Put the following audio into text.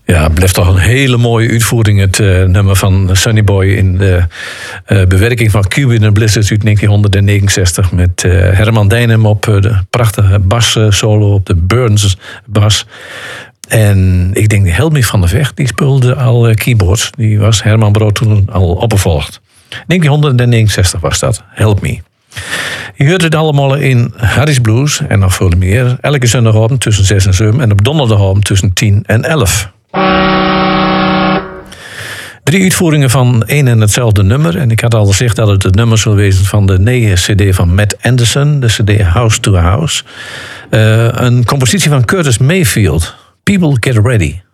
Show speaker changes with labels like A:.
A: Ja, het blijft toch een hele mooie uitvoering. Het nummer van Sonny Boy in de bewerking van Cuban and Blizzard uit 1969. Met Herman Dijnem op de prachtige bas-solo op de Burns bas. En ik denk de Helmi van der Vecht, die speelde al keyboards. Die was Herman Brood toen al opgevolgd. 1969 was dat, Help Me. Je hoort het allemaal in Harry's Blues en nog veel meer. Elke zondagavond tussen 6 en 7 en op donderdagavond tussen 10 en 11. 3 uitvoeringen van één en hetzelfde nummer. En ik had al gezegd dat het nummer zou wezen van de nieuwe cd van Matt Anderson. De cd House to House. Een compositie van Curtis Mayfield. People Get Ready.